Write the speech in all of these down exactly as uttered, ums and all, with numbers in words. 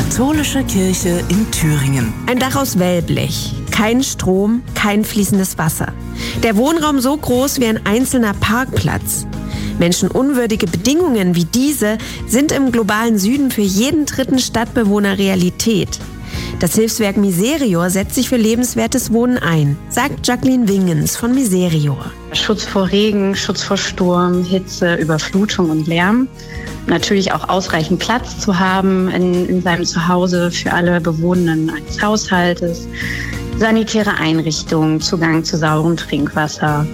Katholische Kirche in Thüringen. Ein Dach aus Wellblech, kein Strom, kein fließendes Wasser. Der Wohnraum so groß wie ein einzelner Parkplatz. Menschenunwürdige Bedingungen wie diese sind im globalen Süden für jeden dritten Stadtbewohner Realität. Das Hilfswerk Miserior setzt sich für lebenswertes Wohnen ein, sagt Jacqueline Wingens von Miserior. Schutz vor Regen, Schutz vor Sturm, Hitze, Überflutung und Lärm. Natürlich auch ausreichend Platz zu haben in, in seinem Zuhause für alle Bewohnenden eines Haushaltes. Sanitäre Einrichtungen, Zugang zu sauberem Trinkwasser,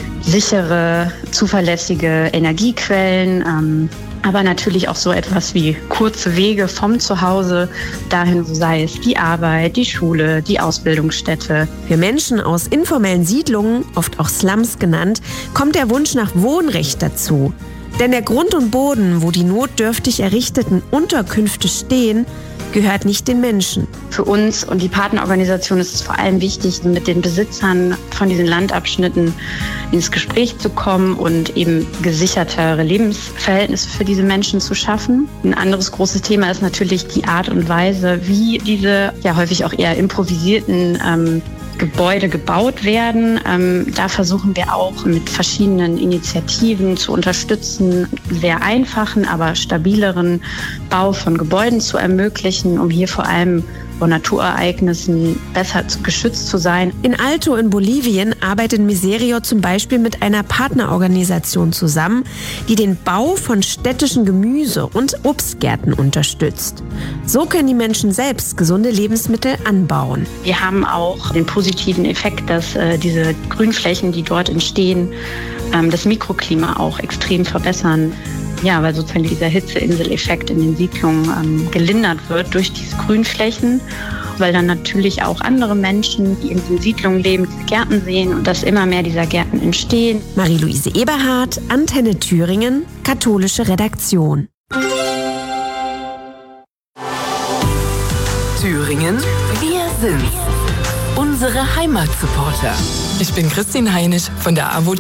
sichere, zuverlässige Energiequellen, ähm, aber natürlich auch so etwas wie kurze Wege vom Zuhause dahin, wo sei es die Arbeit, die Schule, die Ausbildungsstätte. Für Menschen aus informellen Siedlungen, oft auch Slums genannt, kommt der Wunsch nach Wohnrecht dazu. Denn der Grund und Boden, wo die notdürftig errichteten Unterkünfte stehen, gehört nicht den Menschen. Für uns und die Partnerorganisation ist es vor allem wichtig, mit den Besitzern von diesen Landabschnitten ins Gespräch zu kommen und eben gesichertere Lebensverhältnisse für diese Menschen zu schaffen. Ein anderes großes Thema ist natürlich die Art und Weise, wie diese ja häufig auch eher improvisierten ähm, Gebäude gebaut werden. Ähm, da versuchen wir auch mit verschiedenen Initiativen zu unterstützen, sehr einfachen, aber stabileren Bau von Gebäuden zu ermöglichen, um hier vor allem vor Naturereignissen besser geschützt zu sein. In Alto in Bolivien arbeitet Miserior zum Beispiel mit einer Partnerorganisation zusammen, die den Bau von städtischen Gemüse- und Obstgärten unterstützt. So können die Menschen selbst gesunde Lebensmittel anbauen. Wir haben auch den positiven Effekt, dass äh, diese Grünflächen, die dort entstehen, ähm, das Mikroklima auch extrem verbessern. Ja, weil sozusagen dieser Hitzeinsel-Effekt in den Siedlungen ähm, gelindert wird durch diese Grünflächen, weil dann natürlich auch andere Menschen, die in den Siedlungen leben, diese Gärten sehen und dass immer mehr dieser Gärten entstehen. Marie-Louise Eberhardt, Antenne Thüringen, katholische Redaktion. Thüringen, wir sind's. Unsere Heimatsupporter. Ich bin Christine Heinisch von der AWO